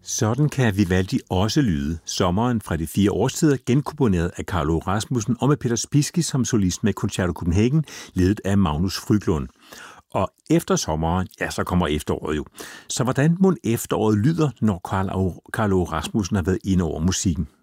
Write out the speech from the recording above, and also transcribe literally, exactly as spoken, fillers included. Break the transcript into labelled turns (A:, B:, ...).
A: Sådan kan Vivaldi også lyde. Sommeren fra de fire årstider, genkomponeret af Carlo Rasmussen og med Peter Spitzky som solist med Concerto Copenhagen, ledet af Magnus Fryglund. Og efter sommeren, ja, så kommer efteråret jo. Så hvordan mon efteråret lyder, når Carlo, Carlo Rasmussen har været inde over musikken?